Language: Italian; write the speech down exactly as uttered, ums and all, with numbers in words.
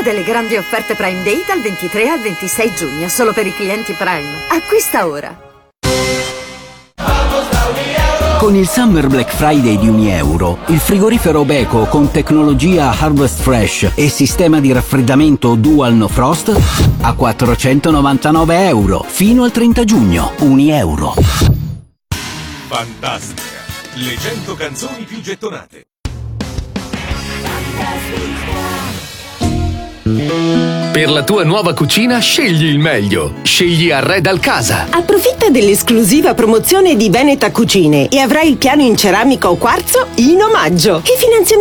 delle grandi offerte Prime Day dal ventitré al ventisei giugno, solo per i clienti Prime. Acquista ora. Con il Summer Black Friday di Unieuro, il frigorifero Beko con tecnologia Harvest Fresh e sistema di raffreddamento Dual No Frost a quattrocentonovantanove euro fino al trenta giugno. Unieuro. Fantastica! Le cento canzoni più gettonate. Per la tua nuova cucina scegli il meglio. Scegli Arredal Casa. Approfitta dell'esclusiva promozione di Veneta Cucine e avrai il piano in ceramica o quarzo in omaggio. E finanziamento